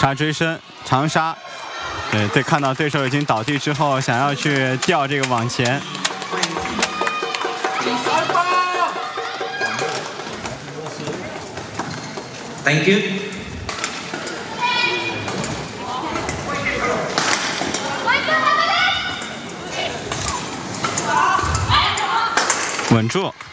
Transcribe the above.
杀追身长杀，对，看到对手已经倒地之后，想要去吊这个往前。 Thank you。 稳住。